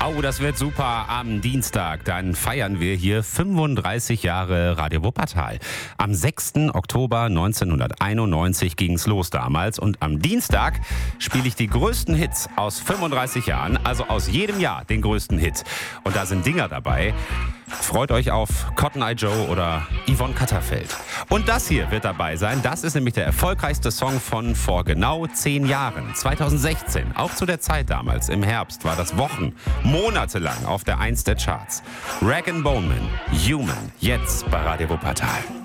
Oh, das wird super. Am Dienstag, dann feiern wir hier 35 Jahre Radio Wuppertal. Am 6. Oktober 1991 ging's los damals und am Dienstag spiele ich die größten Hits aus 35 Jahren, also aus jedem Jahr den größten Hit. Und da sind Dinger dabei. Freut euch auf Cotton Eye Joe oder Yvonne Katterfeld. Und das hier wird dabei sein. Das ist nämlich der erfolgreichste Song von vor genau 10 Jahren. 2016, auch zu der Zeit damals, im Herbst, war das monatelang auf der 1 der Charts. Rag & Bone Man, Human, jetzt bei Radio Wuppertal.